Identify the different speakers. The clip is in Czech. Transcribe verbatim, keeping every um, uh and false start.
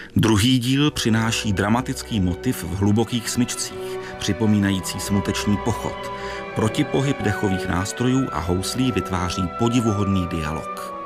Speaker 1: Druhý díl přináší dramatický motiv v hlubokých smyčcích, připomínající smuteční pochod. Protipohyb dechových nástrojů a houslí vytváří podivuhodný dialog.